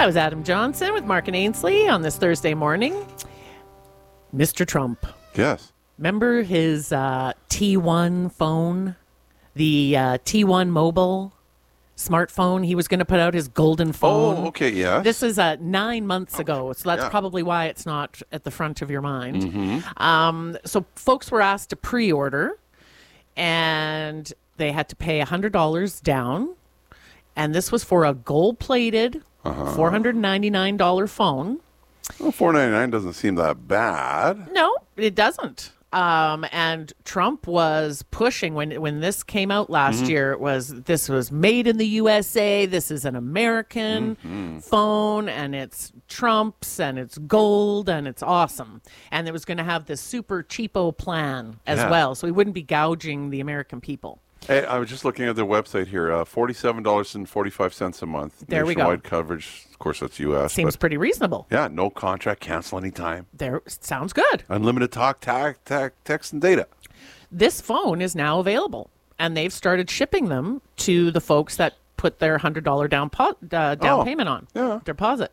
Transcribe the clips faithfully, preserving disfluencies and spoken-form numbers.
That was Adam Johnson with Mark and Ainsley on this Thursday morning. Mister Trump. Yes. Remember his uh, T one phone? The uh, T one mobile smartphone? He was going to put out his golden phone. Oh, okay, yeah. This is uh, nine months ago, so that's Yeah. probably why it's not at the front of your mind. Mm-hmm. Um, so folks were asked to pre-order, and they had to pay one hundred dollars down. And this was for a gold-plated Uh-huh. four hundred ninety-nine dollars phone. Well, four ninety-nine doesn't seem that bad. No, it doesn't. Um, and Trump was pushing when when this came out last Mm-hmm. year. It was this was made in the U S A. This is an American Mm-hmm. phone, and it's Trump's, and it's gold, and it's awesome. And it was going to have this super cheapo plan as Yeah. well, so he wouldn't be gouging the American people. Hey, I was just looking at their website here. Uh, forty-seven dollars and forty-five cents a month. There we go. Nationwide coverage. Of course, that's U S. Seems but pretty reasonable. yeah, no contract, cancel anytime. There sounds good. Unlimited talk, ta- ta- text, and data. This phone is now available, and they've started shipping them to the folks that put their one hundred dollars down po- uh, down Oh, payment on yeah. deposit.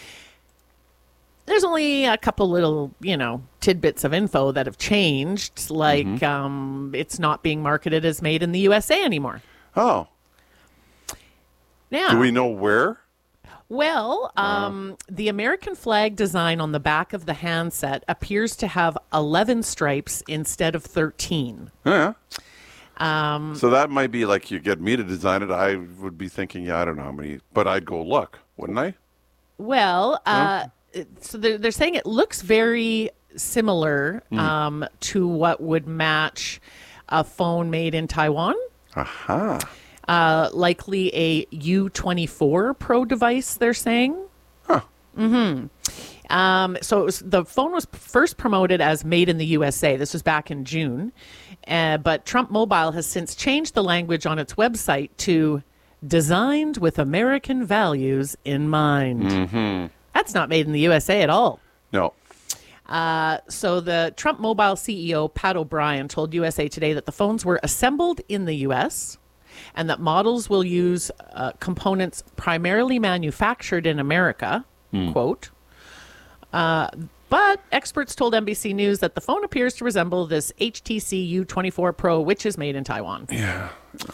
There's only a couple little, you know, tidbits of info that have changed, like Mm-hmm. um, it's not being marketed as made in the U S A anymore. Oh, Yeah. do we know where? Well, um, the American flag design on the back of the handset appears to have eleven stripes instead of thirteen. Yeah. Um, So that might be like you get me to design it. I would be thinking, yeah, I don't know how many, but I'd go look, wouldn't I? Well, uh, so they're, they're saying it looks very similar um, to what would match a phone made in Taiwan. Aha. Uh, likely a U twenty-four Pro device, they're saying. Huh. Mm-hmm. Um, so it was, the phone was first promoted as made in the U S A. This was back in June. Uh, but Trump Mobile has since changed the language on its website to designed with American values in mind. Mm-hmm. That's not made in the U S A at all. No. Uh, so the Trump Mobile C E O, Pat O'Brien, told U S A Today that the phones were assembled in the U S and that models will use uh, components primarily manufactured in America, quote. Uh, but experts told N B C News that the phone appears to resemble this H T C U twenty-four Pro, which is made in Taiwan. Yeah.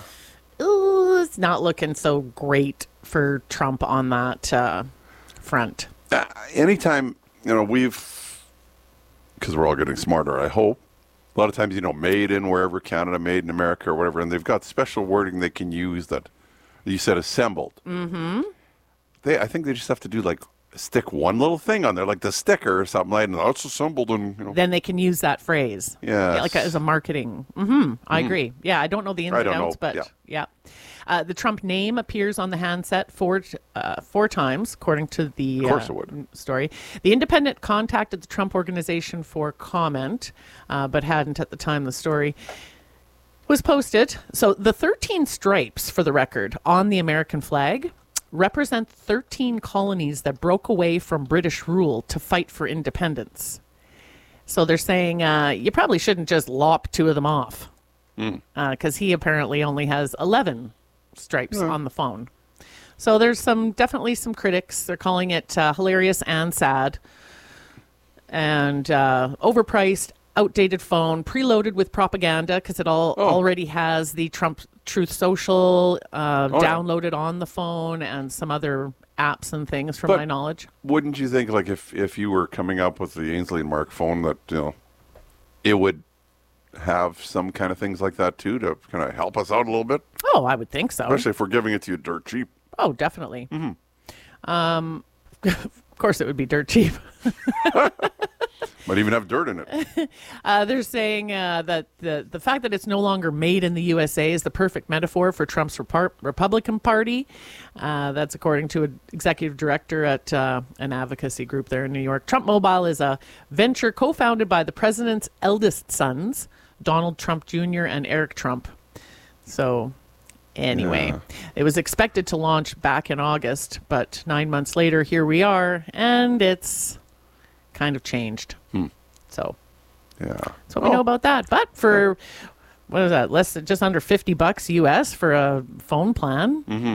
Ooh, it's not looking so great for Trump on that uh, front. Uh, anytime, you know, we've, because we're all getting smarter, I hope. A lot of times, you know, made in wherever, Canada, made in America or whatever, and they've got special wording they can use that you said assembled. Mm-hmm. They, I think they just have to do like stick one little thing on there, like the sticker or something like that. Oh, it's assembled, and you know. Then they can use that phrase. Yes. Yeah, like as a marketing. Mm-hmm. I agree. Yeah, I don't know the ins I and don't know. outs, but Yeah. yeah. Uh, the Trump name appears on the handset four uh, four times, according to the Of course uh, it would. story. The Independent contacted the Trump Organization for comment, uh, but hadn't at the time the story was posted. So the thirteen stripes, for the record, on the American flag represent thirteen colonies that broke away from British rule to fight for independence. So they're saying uh, you probably shouldn't just lop two of them off, because he apparently only has eleven stripes on the phone. So there's some definitely some critics. They're calling it uh, hilarious and sad, and uh, overpriced, outdated phone, preloaded with propaganda because it all Oh. already has the Trump Truth Social uh, Oh, yeah. downloaded on the phone and some other apps and things, from But- my knowledge. Wouldn't you think, like, if, if you were coming up with the Ainsley and Mark phone, that, you know, it would have some kind of things like that, too, to kind of help us out a little bit? Oh, I would think so. Especially if we're giving it to you dirt cheap. Oh, definitely. Um, of course, it would be dirt cheap. Might even have dirt in it. Uh, they're saying uh, that the, the fact that it's no longer made in the U S A is the perfect metaphor for Trump's Repar- Republican Party. Uh, that's according to an executive director at uh, an advocacy group there in New York. Trump Mobile is a venture co-founded by the president's eldest sons, Donald Trump Junior and Eric Trump. So anyway, Yeah. it was expected to launch back in August, but nine months later, here we are, and it's kind of changed. So Yeah. that's what we Oh. know about that. But for, what is that, less than just under fifty bucks U S for a phone plan, Mm-hmm.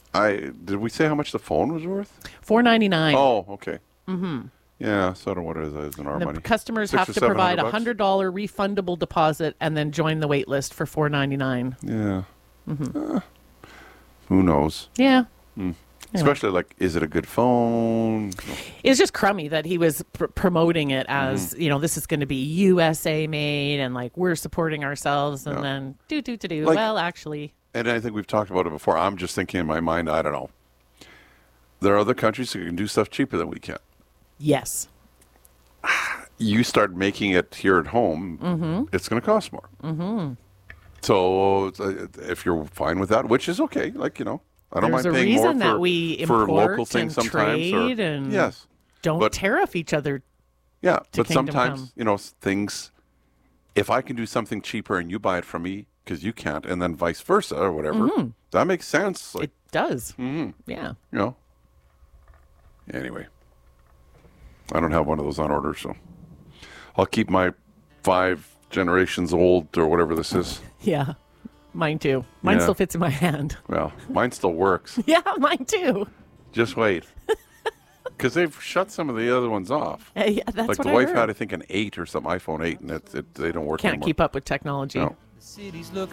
I did we say how much the phone was worth? four ninety-nine. Oh, okay. Mm-hmm. Yeah, so I don't know what it is in our The money. customers Six have or to seven provide a bucks? hundred dollar refundable deposit and then join the wait list for four ninety-nine. Yeah. Uh, who knows? Yeah. Especially like, is it a good phone? It's just crummy that he was pr- promoting it as, Mm-hmm. you know, this is going to be U S A made and like we're supporting ourselves and Yeah. then do, do, do, do. Like- Well, actually, And I think we've talked about it before. I'm just thinking in my mind, I don't know. There are other countries who can do stuff cheaper than we can. yes. You start making it here at home, Mm-hmm. it's going to cost more. Mm-hmm. So uh, if you're fine with that, which is okay, like, you know, I don't There's mind a paying more reason for, that we for import local things and sometimes. trade or, and yes. don't But- tariff each other. Yeah, to but Kingdom sometimes, Come. you know, s- things, if I can do something cheaper and you buy it from me because you can't, and then vice versa or whatever, that makes sense. Like, It does. Mm-hmm. Yeah. you know. Anyway, I don't have one of those on order, so I'll keep my five generations old or whatever this is. Yeah. Mine too. Mine Yeah. still fits in my hand. Well, mine still works. Yeah, mine too. Just wait. Because they've shut some of the other ones off. Uh, yeah, that's like what the I wife heard. had, I think, an eight or some iPhone eight, and it, it, they don't work Can't anymore. keep up with technology. No. The city's looking